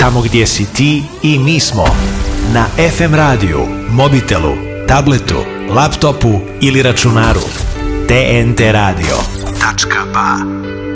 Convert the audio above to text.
Tamo gdje si ti i mi smo. Na FM radiju, mobitelu, tabletu, laptopu ili računaru. TNT radio.ba